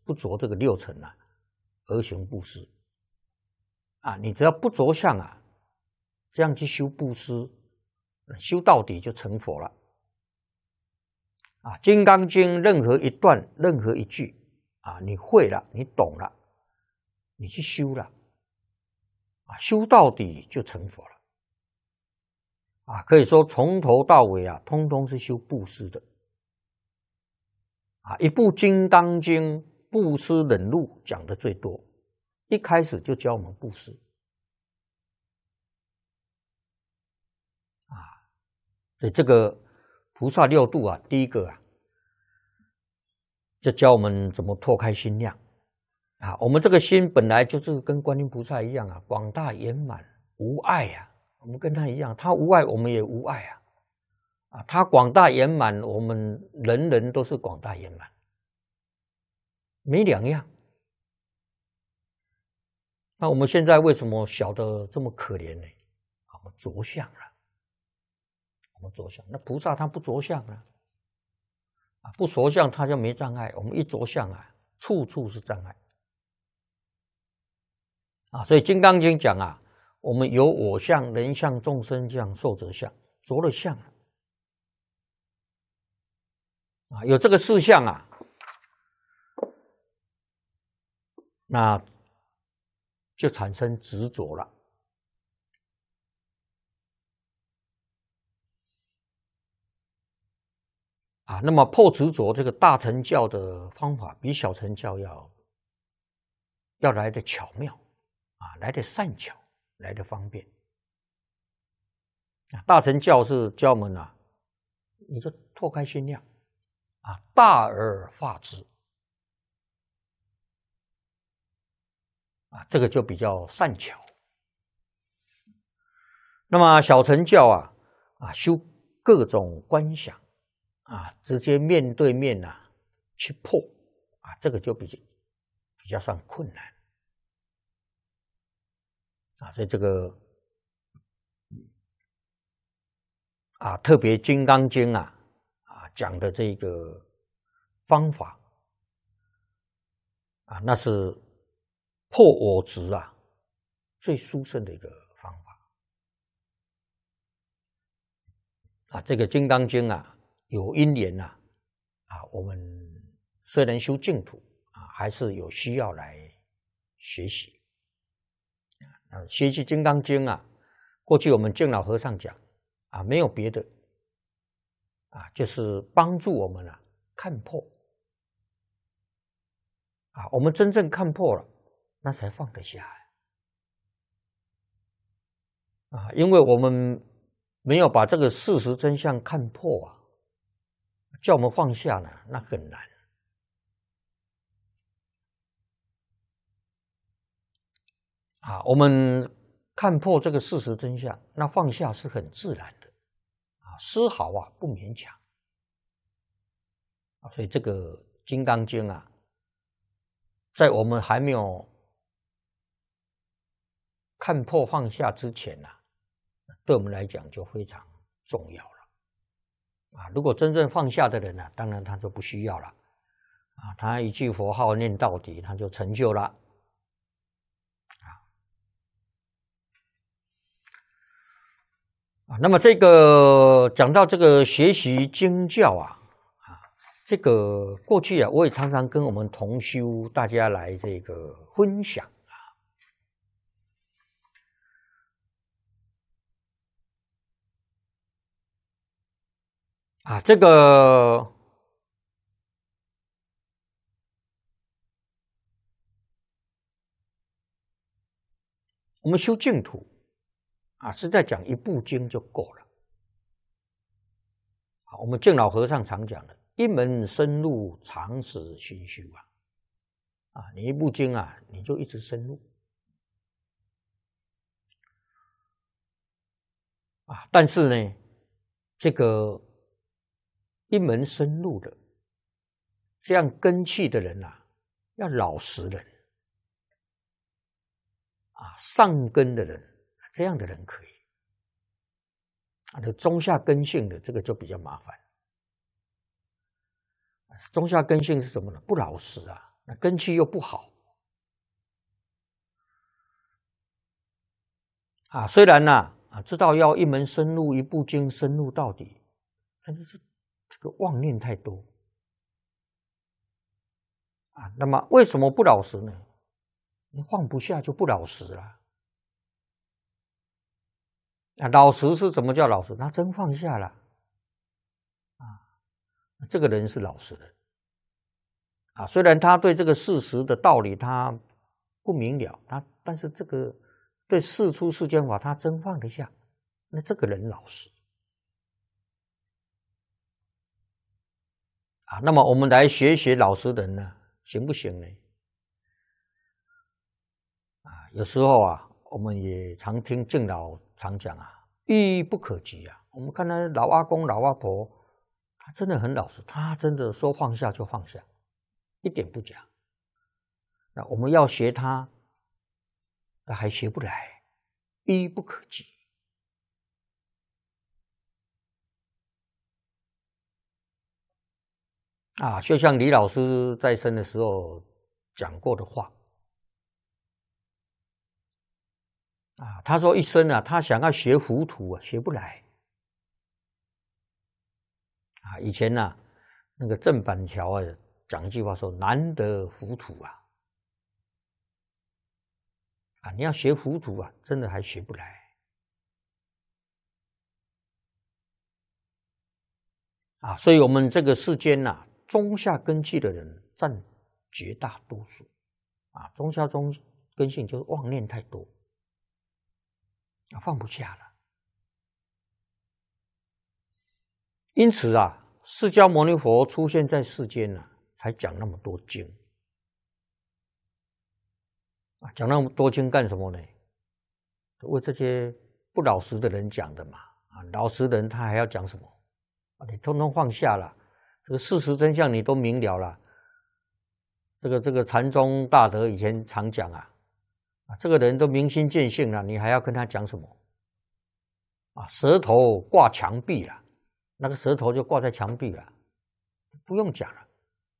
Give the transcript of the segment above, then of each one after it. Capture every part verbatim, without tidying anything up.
不着这个六尘啊，而行布施啊。你只要不着相啊，这样去修布施，修到底就成佛了啊。《金刚经》任何一段、任何一句啊，你会了，你懂了，你去修了啊，修到底就成佛了啊。可以说从头到尾啊，通通是修布施的啊。一部《金刚经》布施忍辱讲的最多，一开始就教我们布施啊。所以这个菩萨六度啊，第一个啊，就教我们怎么拓开心量啊。我们这个心本来就是跟观音菩萨一样啊，广大圆满无碍啊。我们跟他一样，他无碍，我们也无碍啊。啊，他广大圆满，我们人人都是广大圆满，没两样。那我们现在为什么小的这么可怜呢？我们着相了，我们着相。那菩萨他不着相啊，啊，不着相他就没障碍。我们一着相啊，处处是障碍啊。所以《金刚经》讲啊，我们有我相、人相、众生相、寿者相，着了相啊，有这个四相啊，那就产生执着了啊。那么破执着这个大乘教的方法，比小乘教要要来的巧妙啊，来的善巧，来的方便啊。大乘教是教我们啊，你就拓开心量啊，大而化之啊，这个就比较善巧。那么小乘教啊，啊修各种观想啊，直接面对面啊去破啊，这个就比较比较算困难啊。所以这个啊，特别《金刚经》啊啊讲的这个方法啊，那是破我执啊最殊胜的一个方法啊。这个《金刚经》啊有因缘呐啊，我们虽然修净土啊，还是有需要来学习啊。学习《金刚经》啊，过去我们净老和尚讲啊，没有别的啊，就是帮助我们啊看破啊。我们真正看破了，那才放得下啊。因为我们没有把这个事实真相看破啊，叫我们放下呢，那很难啊。我们看破这个事实真相，那放下是很自然的啊，丝毫啊不勉强啊。所以这个《金刚经》啊，在我们还没有看破放下之前啊，对我们来讲就非常重要了啊。如果真正放下的人呢、啊，当然他就不需要了啊，他一句佛号念到底，他就成就了啊。那么这个讲到这个学习经教啊，啊，这个过去啊，我也常常跟我们同修大家来这个分享啊，这个我们修净土啊，是在讲一部经就够了。啊，我们净老和尚常讲的，一门深入，长时熏修啊。啊，你一部经啊，你就一直深入啊。但是呢，这个一门深入的这样根器的人啊，要老实人啊，上根的人，这样的人可以啊。这中下根性的这个就比较麻烦。中下根性是什么呢？不老实啊， 根气又不好啊。虽然呢、啊，啊知道要一门深入，一部经深入到底，但是这个妄念太多啊。那么为什么不老实呢？你放不下就不老实了。啊，老实是怎么叫老实？他真放下了啊，这个人是老实人啊。虽然他对这个事实的道理他不明了，他但是这个对事出世间法他真放得下，那这个人老实啊。那么我们来学学老实人呢，行不行呢？啊，有时候啊，我们也常听敬老常讲啊，欲不可及啊。我们看那老阿公、老阿婆，他真的很老实，他真的说放下就放下，一点不假。那我们要学他，那还学不来，欲不可及啊。就像李老师在生的时候讲过的话。啊，他说一生啊，他想要学糊涂啊，学不来。啊，以前呢、啊，那个郑板桥啊，讲一句话说：“难得糊涂啊！”啊，你要学糊涂啊，真的还学不来。啊，所以我们这个世间呐、啊，中下根器的人占绝大多数。啊，中下中根性就是妄念太多。放不下了，因此啊，释迦牟尼佛出现在世间呢、啊，才讲那么多经啊，讲那么多经干什么呢？为这些不老实的人讲的嘛啊，老实的人他还要讲什么啊？你通通放下了，这个事实真相你都明了了。这个这个禅宗大德以前常讲啊。这个人都明心见性了，你还要跟他讲什么？啊，舌头挂墙壁了，那个舌头就挂在墙壁了，不用讲了。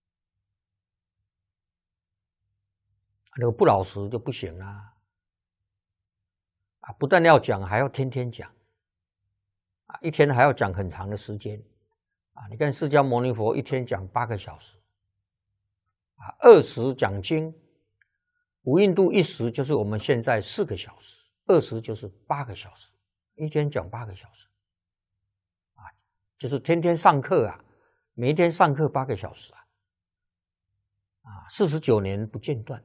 那个不老实就不行啦。啊，不但要讲，还要天天讲，啊，一天还要讲很长的时间。啊，你看释迦牟尼佛一天讲八个小时，啊，二十讲经。无印度一时就是我们现在四个小时，二十就是八个小时，一天讲八个小时，啊，就是天天上课啊，每一天上课八个小时啊，啊，四十九年不间断。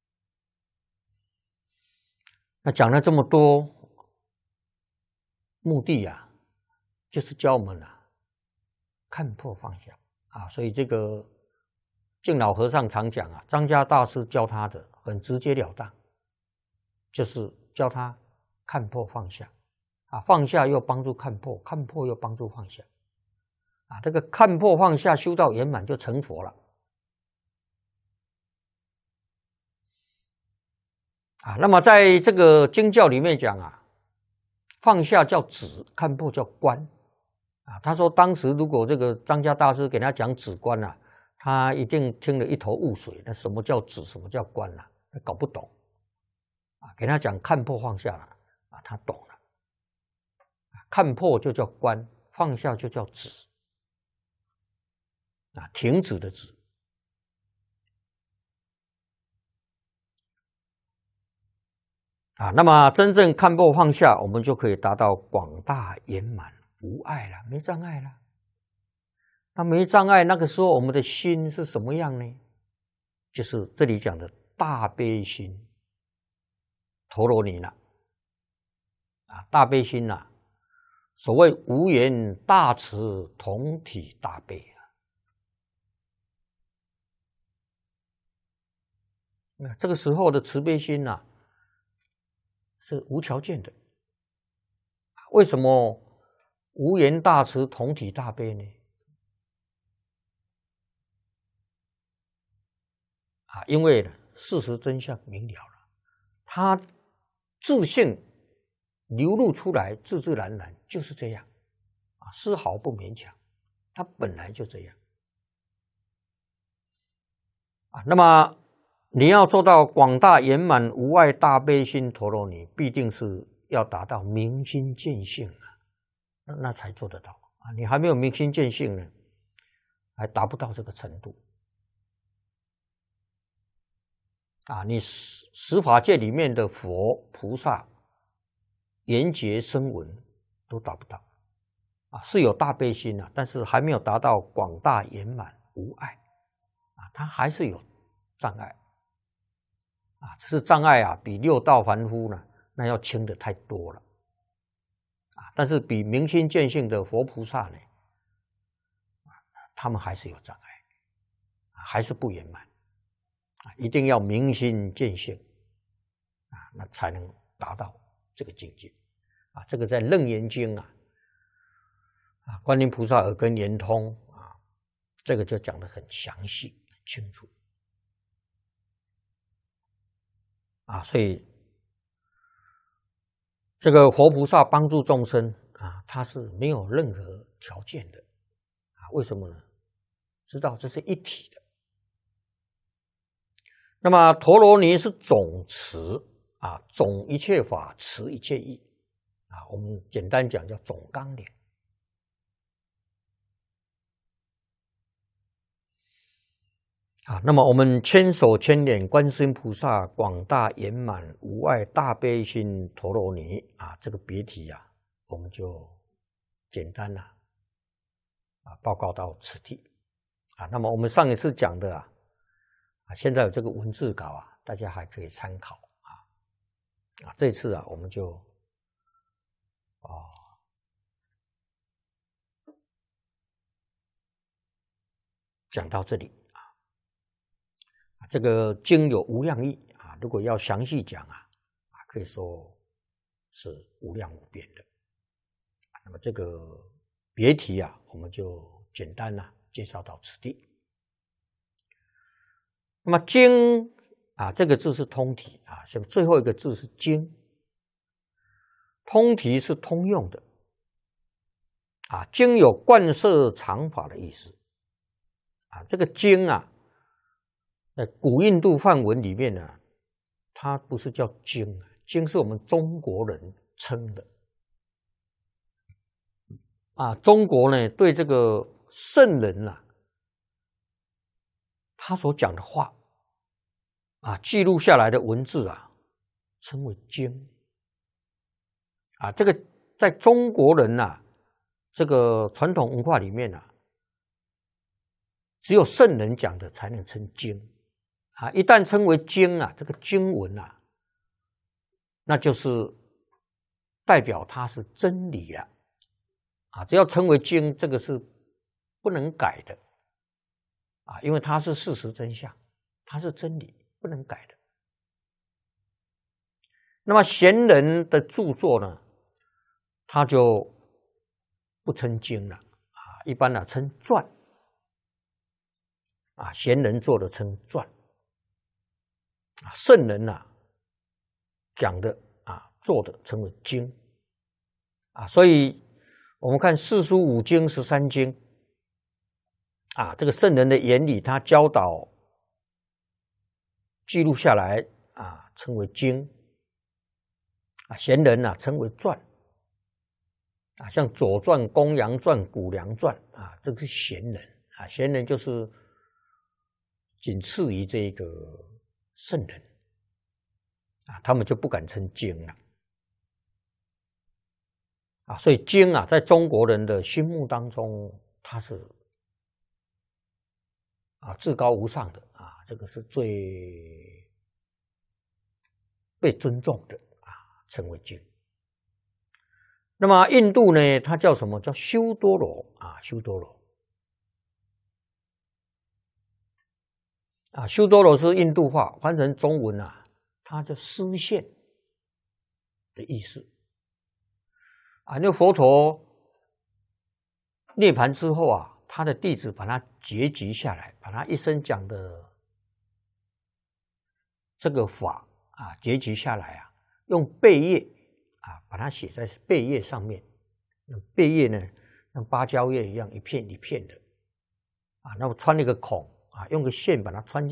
那讲了这么多，目的啊，就是教我们啊，看破放下啊，所以这个敬老和尚常讲啊，张家大师教他的。很直截了当，就是教他看破放下啊，放下又帮助看破，看破又帮助放下啊，这个看破放下修到圆满就成佛了啊。那么在这个经教里面讲啊，放下叫止，看破叫观啊。他说当时如果这个张家大师给他讲止观啊，他一定听了一头雾水，那什么叫止，什么叫观啊？搞不懂啊，给他讲看破放下了啊，他懂了。看破就叫观，放下就叫止啊，停止的止啊。那么真正看破放下，我们就可以达到广大圆满无碍了，没障碍了。那没障碍，那个时候我们的心是什么样呢？就是这里讲的大悲心陀罗尼了啊，大悲心呐、啊，所谓无缘大慈同体大悲啊，那这个时候的慈悲心呐、啊，是无条件的。为什么无缘大慈同体大悲呢？啊，因为事实真相明了了，他自信流露出来，自自然然就是这样，啊，丝毫不勉强，他本来就这样。 啊，那么你要做到广大圆满无碍大悲心陀罗尼，必定是要达到明心见性啊，那那才做得到啊。你还没有明心见性呢，还达不到这个程度啊。你十十法界里面的佛菩萨、缘觉声闻都达不到啊，是有大悲心啊，但是还没有达到广大圆满无碍啊，它还是有障碍。啊，这是障碍啊，比六道凡夫呢，那要轻的太多了，啊，但是比明心见性的佛菩萨呢，他们还是有障碍，还是不圆满，啊，一定要明心见性，啊，那才能达到这个境界，啊，这个在《楞严经》啊，啊，观音菩萨耳根圆通啊，这个就讲得很详细、很清楚。啊，所以这个活菩萨帮助众生啊，他是没有任何条件的啊。为什么呢？知道这是一体的。那么陀罗尼是总持啊，总一切法，持一切义啊。我们简单讲叫总纲领。啊，那么我们千手千眼观世音菩萨广大圆满无碍大悲心陀罗尼啊，这个别题啊，我们就简单了啊报告到此地啊。那么我们上一次讲的啊，啊现在有这个文字稿啊，大家还可以参考啊啊。这次啊，我们就啊讲到这里。这个经有无量义啊，如果要详细讲啊，啊，可以说是无量无边的。那么这个别题啊，我们就简单啊介绍到此地。那么经啊，这个字是通体啊，什么最后一个字是经，通体是通用的啊，经有贯摄常法的意思啊，这个经啊。在古印度梵文里面呢、啊，它不是叫经，经是我们中国人称的啊。中国呢，对这个圣人啊，他所讲的话啊，记录下来的文字啊，称为经啊。这个在中国人啊，这个传统文化里面啊，只有圣人讲的才能称经。啊，一旦称为经啊，这个经文啊，那就是代表它是真理了啊。只要称为经，这个是不能改的啊，因为它是事实真相，它是真理，不能改的。那么贤人的著作呢，他就不称经了啊，一般呢、啊、称传啊，贤人做的称传。圣人啊讲的啊做的称为经啊，所以我们看四书五经十三经啊，这个圣人的言理，他教导记录下来啊，称为经啊，贤人啊称为传啊，像《左传》《公羊传》《谷梁传》啊，这个是贤人啊，贤人就是仅次于这个圣人啊，他们就不敢称经了啊，所以经啊，在中国人的心目当中，它是啊至高无上的啊，这个是最被尊重的啊，称为经。那么印度呢，它叫什么？叫修多罗啊，修多罗啊，修多罗是印度话，翻成中文啊，它叫示现的意思啊。那佛陀涅槃之后啊，他的弟子把它结集下来，把他一生讲的这个法啊结集下来啊，用贝叶啊把它写在贝叶上面。贝叶呢，像芭蕉叶一样一片一片的啊，那么穿了一个孔啊，用个线把它穿进